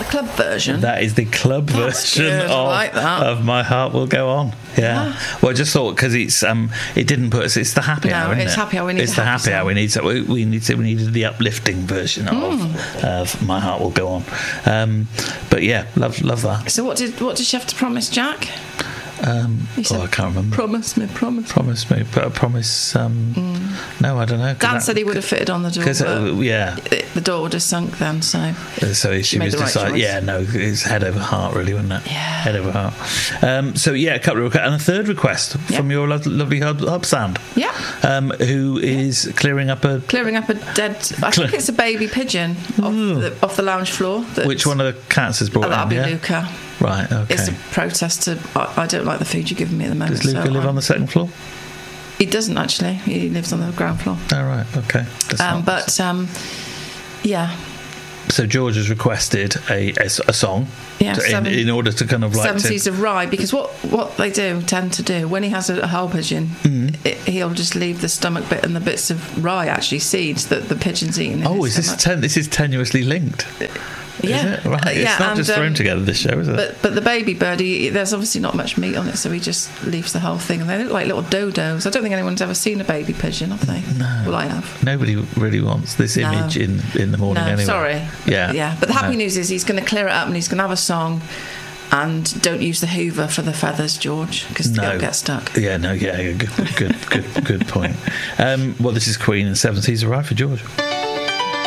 the club version? That is the club version good. I like that. of My Heart Will Go On. Yeah. Well, I just thought because it didn't put us. It's the happy hour. It's happy hour. We need it's the happy hour. We need. So we needed the uplifting version of My Heart Will Go On. But yeah, love that. So what did she have to promise Jack? I can't remember. Promise me. But a promise. No, I don't know. Dan said he would have fitted on the door. The door would have sunk then. So she was deciding. Yeah, no, it's head over heart, really, wasn't it? Yeah, head over heart. A couple of requests and a third request from your lovely hub Sand. Yeah. Who is clearing up a dead. I think it's a baby pigeon off the lounge floor. Which one of the cats has brought in? That'll be Luca. Right, okay. It's a protest to. I don't like the food you're giving me at the moment. Does Luca live on the second floor? He doesn't actually. He lives on the ground floor. Oh, right, okay. Yeah. So George has requested a song in order to kind of like 7 Seas of Rye, because what they tend to do when he has a whole pigeon, he'll just leave the stomach bit and the bits of rye, actually seeds that the pigeon's eaten. This is tenuously linked. Yeah, is it? Right. It's not just thrown together, this show, is it? But the baby bird, there's obviously not much meat on it, so he just leaves the whole thing. And they look like little dodos. I don't think anyone's ever seen a baby pigeon, have they? No. Well, I have. Nobody really wants this image in the morning anyway. Sorry. Yeah. But the happy news is he's going to clear it up and he's going to have a song. And don't use the Hoover for the feathers, George, because they'll get stuck. Yeah, no, yeah, good point. This is Queen and 7 Seas of Rye for George.